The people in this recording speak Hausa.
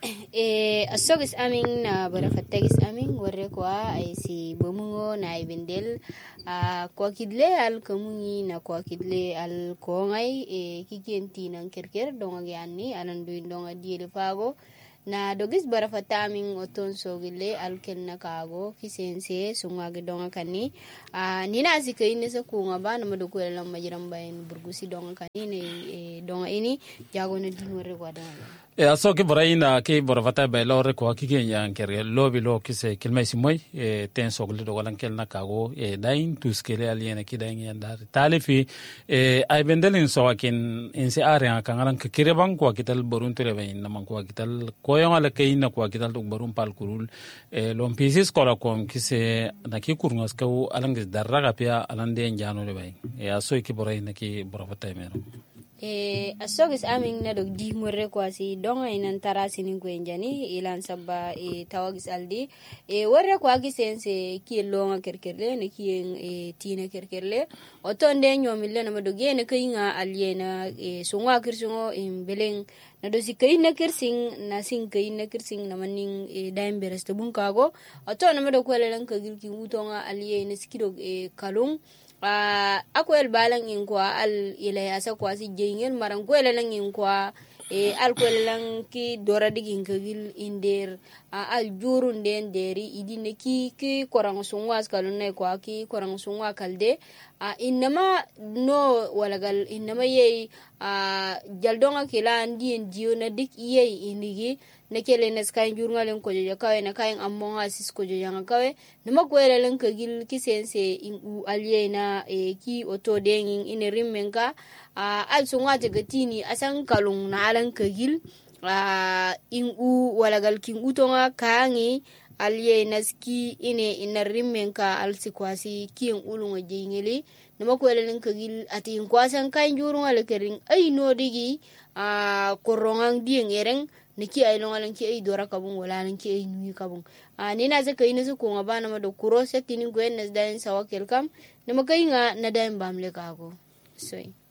asogis amin na barafatagis amin warre kwa ay si bomungo na ibendel kwa kidle al kamungi na kwa kidle al kongay kikenti ng kerker donga gianni ananduin donga diele pago na dogis barafata amin oton sogile al ken na kago kisense sungagi donga kani nina zikaini sa kunga ba na madukwela lang majirambay burgusi donga kani ne donga ini jago na dinore kwa donga aso ke boraina ke borafata ba lore ko kike yan kere lobi lo kise kilmai simoy ten sogle do walan kel nakago dain tuskele aliena kidain yan dar talifi ay bendelin so akin inse are kan alan ke kireban ko kital borun tere bayin naman ko kital koyon ala kayin na ko kital do borun pal kurul lom pisis ko la kom kise na ki kurngas ko alan gis darraga pia alan de njano le bayin aso ke boraina ke borafata mero asogis amin na dog di murre kwasi donga inan tara sinin kwenjani ilan sabba tawagis aldi warre kwa gisense ki longa kerkerle ne ki tina kerkerle otonde nyomille na madoge ne kayinga aliena sungwa kirsungo imbeleng na dosi kayina kirsing na sing kayina kirsing na maning daim beres to bunkago oton na madokwele lan kagilki utonga aliena skido kalung akwel balang in kwa al ilay asa kwa si jengel marang kwela lang in kwa al kwela lang ki dora digin kagil inder al jurun den deri idine ki korang sungwas kalunay kwa ki korang sungwa kalde innama no walagal innama yey jaldonga kila ndien jiyo na dik yey inigi nekele nes kain jurnalen ko joja kawe na kain ammonga sis ko joja kawe nama kwela lan kagil kisense in u aliena ki oto dengin ine rimmenka al sunga gatini asan kalung na alan kagil in u walagal kin utonga kangi aliena ski ine ina rimmenka al sikwasi kin ulunga jengeli nama kwela lan kagil ati in kwasan kain jurnale kerin ay no digi korongang dien ereng niki ay longalan ki ay dora kabung wala lan ki ay nui kabung nina zaka ina su ko ngaba na mado kuro setini gwen nas dain sawa kelkam na makai nga na dain bamle kago soy